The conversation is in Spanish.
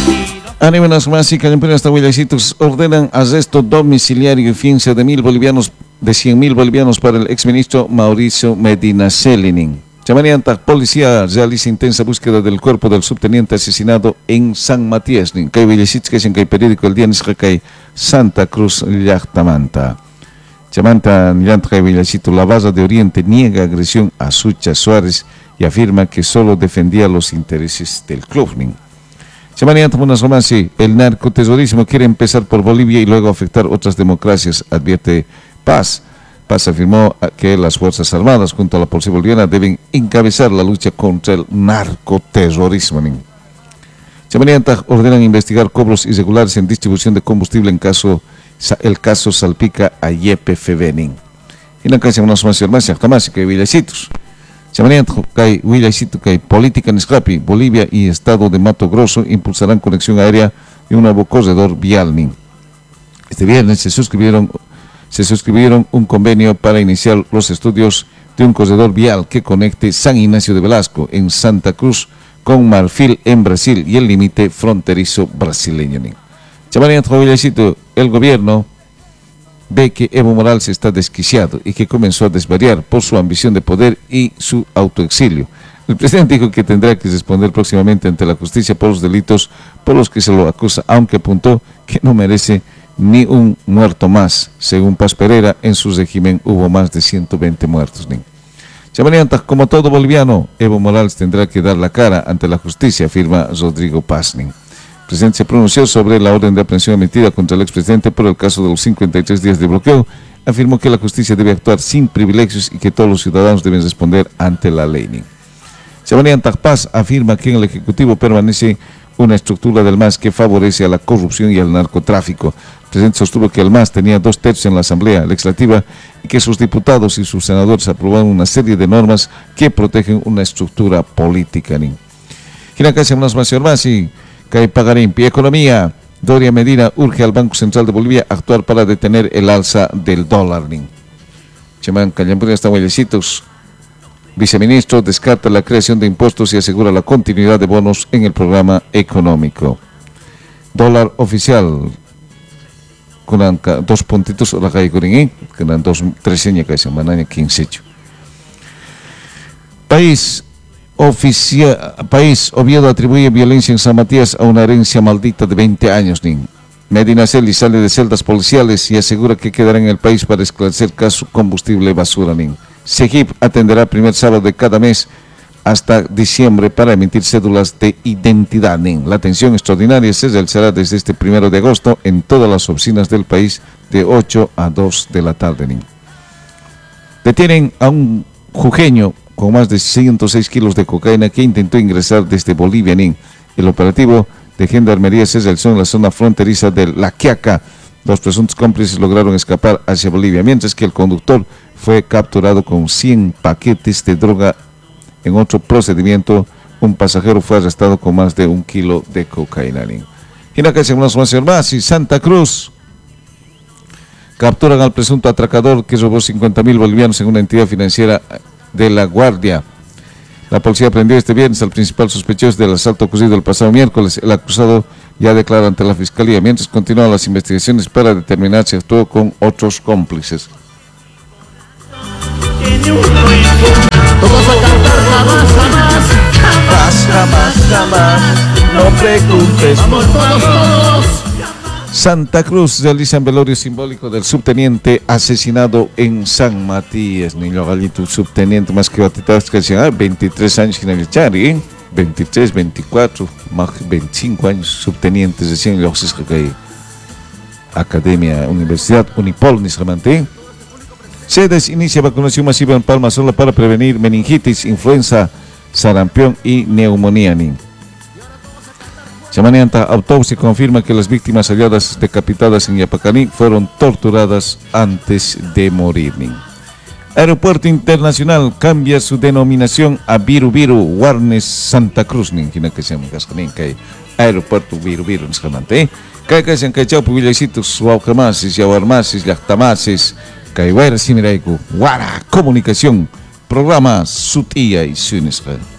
Anímenos más y Cañampuras Tahuillasitos ordenan arresto domiciliario y fianza de 100.000 bolivianos para el exministro Mauricio Medina Celinin. Chamanianta, policía realiza intensa búsqueda del cuerpo del subteniente asesinado en San Matías. Kay Villasitos que es en el periódico El Día Nisrakay Santa Cruz Llachtamanta. Chamanta Nilantray Villasito, la Barra de Oriente niega agresión a Sucha Suárez y afirma que solo defendía los intereses del club. Chamanianta Munas Romance, el narcoterrorismo quiere empezar por Bolivia y luego afectar otras democracias, advierte Paz. Paz afirmó que las Fuerzas Armadas junto a la Policía Boliviana deben encabezar la lucha contra el narcoterrorismo. Chamanianta ordenan investigar cobros irregulares en distribución de combustible en el caso salpica a YPFB. Y la casa una sumación más, hasta más que Villasitos. Chamanianta que Villasito que política en Scrapi, Bolivia y Estado de Mato Grosso impulsarán conexión aérea y un nuevo corredor vial. Este viernes se suscribieron un convenio para iniciar los estudios de un corredor vial que conecte San Ignacio de Velasco en Santa Cruz con Marfil en Brasil y el límite fronterizo brasileño. Chamanianta Villasito, el gobierno ve que Evo Morales está desquiciado y que comenzó a desvariar por su ambición de poder y su autoexilio. El presidente dijo que tendrá que responder próximamente ante la justicia por los delitos por los que se lo acusa, aunque apuntó que no merece ni un muerto más. Según Paz Pereira, en su régimen hubo más de 120 muertos. Chamanianta, como todo boliviano, Evo Morales tendrá que dar la cara ante la justicia, afirma Rodrigo Paz. El presidente se pronunció sobre la orden de aprehensión emitida contra el expresidente por el caso de los 53 días de bloqueo. Afirmó que la justicia debe actuar sin privilegios y que todos los ciudadanos deben responder ante la ley. Chamanianta Paz afirma que en el Ejecutivo permanece una estructura del MAS que favorece a la corrupción y al narcotráfico. El presidente sostuvo que el MAS tenía 2/3 en la Asamblea Legislativa y que sus diputados y sus senadores aprobaron una serie de normas que protegen una estructura política. Y la casa más y que pagar en pie economía. Doria Medina urge al Banco Central de Bolivia a actuar para detener el alza del dólar. Chamán Cañampuras está Huellecitos. Viceministro descarta la creación de impuestos y asegura la continuidad de bonos en el programa económico. Dólar oficial. Con 2 puntitos la calle Corín, con 2 años que se mandan 15. País Oviedo atribuye violencia en San Matías a una herencia maldita de 20 años. Medina Celi sale de celdas policiales y asegura que quedará en el país para esclarecer caso combustible basura. SEGIP atenderá el primer sábado de cada mes hasta diciembre para emitir cédulas de identidad. La atención extraordinaria se realizará desde este 1 de agosto en todas las oficinas del país de 8 a 2 de la tarde. Detienen a un jujeño con más de 106 kilos de cocaína que intentó ingresar desde Bolivia. El operativo de gendarmería se realizó en la zona fronteriza de La Quiaca. Los presuntos cómplices lograron escapar hacia Bolivia, mientras que el conductor fue capturado con 100 paquetes de droga. En otro procedimiento, un pasajero fue arrestado con más de 1 kilo de cocaína. Y en la calle más y Santa Cruz capturan al presunto atracador que robó 50.000 bolivianos en una entidad financiera de La Guardia. La policía prendió este viernes al principal sospechoso del asalto ocurrido el pasado miércoles. El acusado ya declara ante la fiscalía, mientras continúan las investigaciones para determinar si actuó con otros cómplices. Vamos a cantar jamás, no preguntes. Vamos todos. Santa Cruz realiza un velorio simbólico del subteniente asesinado en San Matías. Niño Gallito, subteniente más que batitas que decían, 23 años en el Chari, 23, 24, más 25 años, subtenientes recién los que Academia, Universidad, Unipol, Nisramante. Sedes inicia vacunación masiva en Palma Sola para prevenir meningitis, influenza, sarampión y neumonía. Chamanianta autopsia confirma que las víctimas halladas decapitadas en Yapacaní fueron torturadas antes de morir. Aeropuerto Internacional cambia su denominación a Viru Viru Warnes Santa Cruz. Aeropuerto Viru Viru Nisramante. Kaya se han cachado pubilecitos, guaucamasis, yahuarmasis, llactamasis, kaya guayra simiraiku, guara, comunicación, programa Sutía y Sunesca.